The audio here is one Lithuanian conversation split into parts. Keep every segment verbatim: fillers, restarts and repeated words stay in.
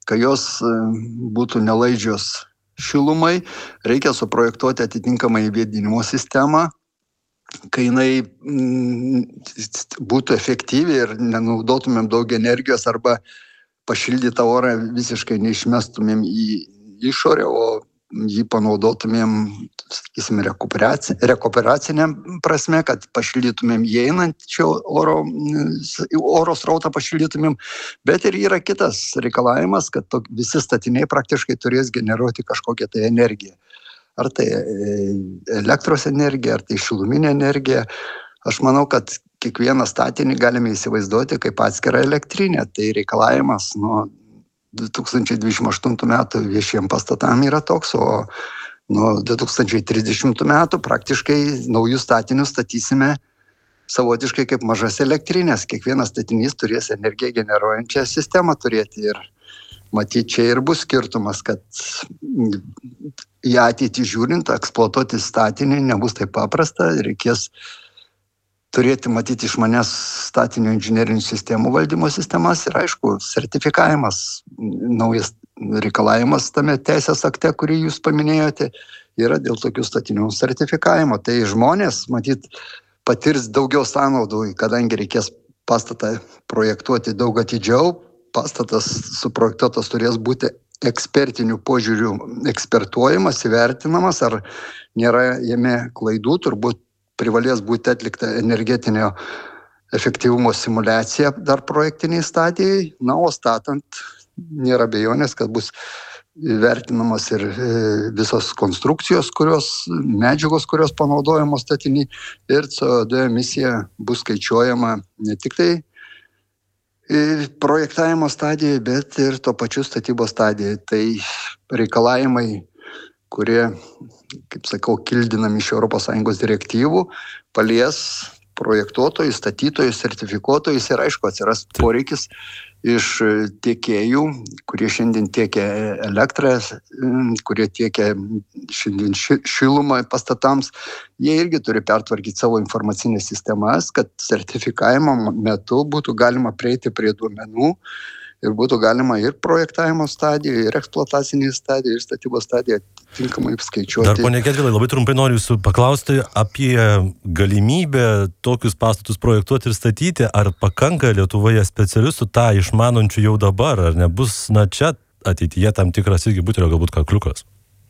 kad jos būtų nelaidžios šilumai, reikia suprojektuoti atitinkamai vėdinimo sistemą, kai jinai būtų efektyvi ir nenaudotumėm daug energijos arba pašildytą orą visiškai neišmestumėm į išorę, o jį panaudotumėm, sakysim, rekuperaciniam prasme, kad pašildytumėm įeinančio oro, oro srautą pašildytumėm, bet ir yra kitas reikalavimas, kad to, visi statiniai praktiškai turės generuoti kažkokią tai energiją. Ar tai elektros energija, ar tai šiluminė energija. Aš manau, kad kiekvieną statinį galime įsivaizduoti kaip atskirą elektrinę. Tai reikalavimas nuo du tūkstančiai dvidešimt aštuntų metų viešiem pastatam yra toks, o nuo du tūkstančiai trisdešimtų metų praktiškai naujus statinius statysime savotiškai kaip mažas elektrinės. Kiekvienas statinys turės energiją generuojančią sistemą turėti ir matyt, čia ir bus skirtumas, kad į ateitį žiūrint, eksploatuoti statinį nebus taip paprasta, reikės turėti, matyti, išmanias statinių inžinerinių sistemų valdymo sistemas ir, aišku, sertifikavimas, naujas reikalavimas tame teisės akte, kurį jūs paminėjote, yra dėl tokių statinių sertifikavimo. Tai žmonės, matyt, patirs daugiau sąnaudų, kadangi reikės pastatą projektuoti daug atidžiau, pastatas suprojektuotas turės būti ekspertinių požiūrių ekspertuojamas, įvertinamas, ar nėra jame klaidų, turbūt privalės būti atlikta energetinio efektyvumo simulacija dar projektiniai stadijai, na, o statant nėra abejonės, kad bus vertinamas ir visos konstrukcijos, kurios, medžiagos, kurios panaudojamos statiniai, ir C O du emisija bus skaičiuojama ne tik tai projektavimo stadijoje, bet ir to pačiu statybos stadijoje. Tai reikalavimai, kurie, kaip sakau, kildinami iš Europos Sąjungos direktyvų, palies projektuotojus, statytojus, sertifikuotojus ir, aišku, atsiras poreikis iš tiekėjų, kurie šiandien tiekia elektrą, kurie tiekia šiandien šilumą pastatams. Jie irgi turi pertvarkyti savo informacinės sistemas, kad sertifikavimo metu būtų galima prieiti prie duomenų ir būtų galima ir projektavimo stadijoje, ir eksploatacinėje stadijoje, ir statybos stadijoje tinkamai skaičiuoti. Dar, ponia Gedvilai, labai trumpai noriu jūsų paklausti apie galimybę tokius pastatus projektuoti ir statyti. Ar pakanka Lietuvoje specialistų tą išmanančių jau dabar? Ar nebus, na, čia ateityje tam tikras irgi butelio galbūt kakliukas?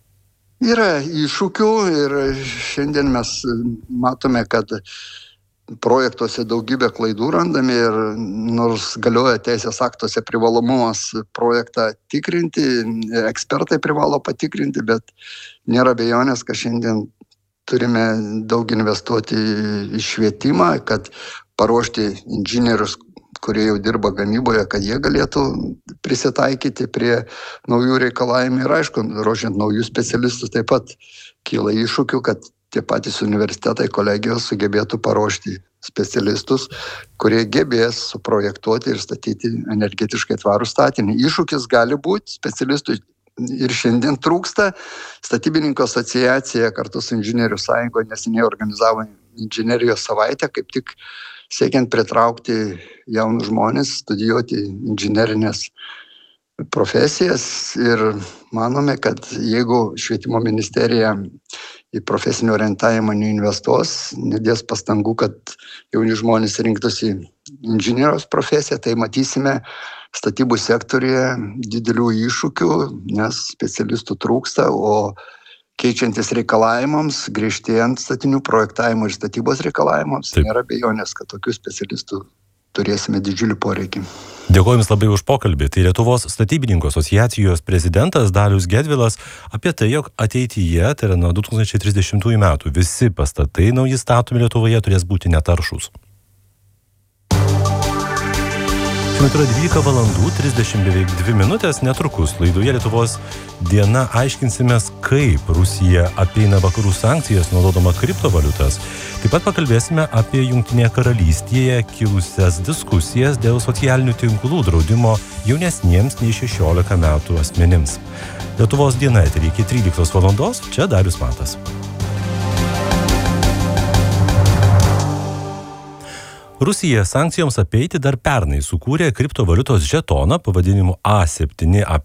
Yra iššūkių ir šiandien mes matome, kad projektuose daugybę klaidų randame ir nors galioja teisės aktuose privalomumas projektą tikrinti, ekspertai privalo patikrinti, bet nėra abejonės, kad šiandien turime daug investuoti į švietimą, kad paruošti inžinierius, kurie jau dirba gamyboje, kad jie galėtų prisitaikyti prie naujų reikalavimų. Ir aišku, ruošiant naujus specialistus taip pat kyla iššūkių, kad tie patys universitetai, kolegijos sugebėtų paruošti specialistus, kurie gebės suprojektuoti ir statyti energetiškai tvarų statinį. Iššūkis gali būti, specialistų ir šiandien trūksta. Statybininkų asociacija kartu su Inžinierių sąjungoje neseniai organizavo inžinerijos savaitę, kaip tik siekiant pritraukti jaunus žmones, studijuoti inžinerinės profesijas, ir manome, kad jeigu švietimo ministerija į profesinio orientavimą neinvestuos, nedės pastangų, kad jauni žmonės rinktųsi inžinierijos profesiją, tai matysime statybų sektoriuje didelių iššūkių, nes specialistų trūksta, o keičiantis reikalavimams, griežtėjant statinių projektavimo ir statybos reikalavimams, Taip. Nėra abejonės, kad tokių specialistų turėsime didžiulį poreikį. Dėkuoju Jums labai už pokalbį. Tai Lietuvos statybininkų asociacijos prezidentas Dalius Gedvilas apie tai, jog ateityje, tai yra nuo du tūkstančiai trisdešimtųjų metų, visi pastatai nauji statomi Lietuvoje turės būti netaršūs. Šiuo metu yra dvylika valandų trisdešimt beveik dvi minutės, netrukus laidoje Lietuvos diena aiškinsimės, kaip Rusija apeina vakarų sankcijas naudodama kriptovaliutas. Taip pat pakalbėsime apie Jungtinėje karalystėje kilusias diskusijas dėl socialinių tinklų draudimo jaunesniems nei šešiolika metų asmenims. Lietuvos diena eteryje iki tryliktos valandos, čia Darius Matas. Rusija sankcijoms apeiti dar pernai sukūrė kriptovaliutos žetoną pavadinimu A septyni